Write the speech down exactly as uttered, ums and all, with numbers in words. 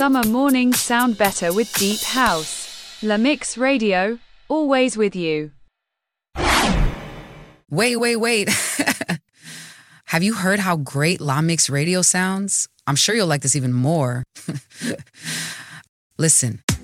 summer mornings sound better with deep house. La Mix Radio, always with you. Wait, wait, wait. Have you heard how great La Mix Radio sounds? I'm sure you'll like this even more. Listen.